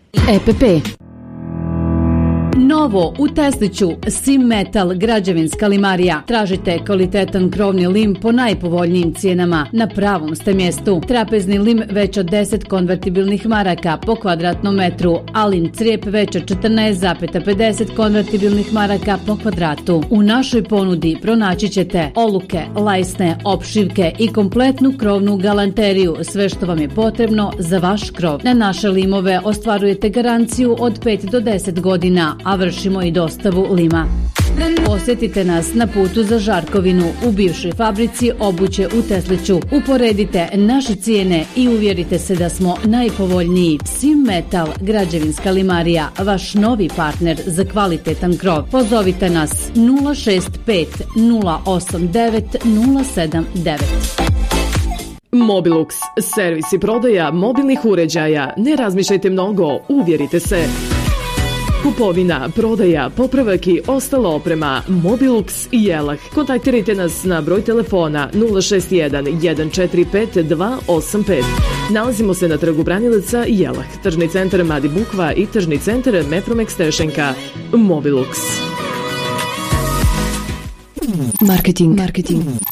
EPP. Novo u Tesliću, Sim Metal građevinska limarija. Tražite kvalitetan krovni lim po najpovoljnijim cijenama. Na pravom ste mjestu. Trapezni lim već od 10 konvertibilnih maraka po kvadratnom metru, a lim crijep već od 14,50 konvertibilnih maraka po kvadratu. U našoj ponudi pronaći ćete oluke, lajsne, opšivke i kompletnu krovnu galanteriju, sve što vam je potrebno za vaš krov. Na naše limove ostvarujete garanciju od 5 do 10 godina, a vršimo i dostavu lima. Posjetite nas na putu za Žarkovinu u bivšoj fabrici obuće u Tesliću. Uporedite naše cijene i uvjerite se da smo najpovoljniji. Sim Metal građevinska limarija, vaš novi partner za kvalitetan krov. Pozovite nas 065 089 079. Mobilux, servis i prodaja mobilnih uređaja. Ne razmišljajte mnogo, uvjerite se. Kupovina, prodaja, popravak i ostala oprema. Mobilux i Jelah. Kontaktirajte nas na broj telefona 061 145 285. Nalazimo se na trgu Branilaca i Jelah, tržni centar Madi Bukva i tržni centar Mepromex Tešenka. Mobilux. Marketing.